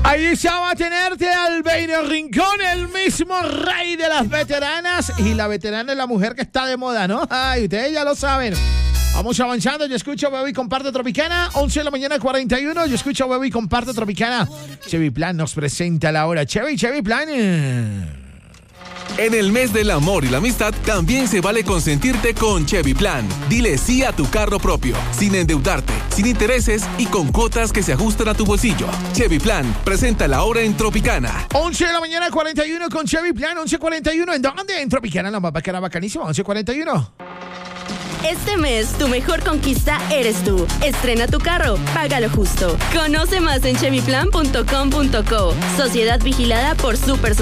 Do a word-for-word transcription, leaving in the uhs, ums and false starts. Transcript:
Ahí estaba a tenerte, Albeiro Rincón, el mismo rey de las veteranas. Y la veterana es la mujer que está de moda, ¿no? Ay, ustedes ya lo saben. Vamos avanzando, yo escucho Bebé y Comparte Tropicana, once de la mañana, cuarenta y uno, yo escucho Bebé y Comparte Tropicana. Chevy Plan nos presenta la hora. Chevy, Chevy Plan. En el mes del amor y la amistad, también se vale consentirte con Chevy Plan. Dile sí a tu carro propio, sin endeudarte, sin intereses y con cuotas que se ajustan a tu bolsillo. Chevy Plan, presenta la hora en Tropicana. once de la mañana, cuarenta y uno con Chevy Plan, once cuarenta y uno. ¿En dónde? En Tropicana, la más bacana, bacanísima, once cuarenta y uno. Este mes, tu mejor conquista eres tú. Estrena tu carro, págalo justo. Conoce más en chevy plan punto com punto co. Sociedad vigilada por Super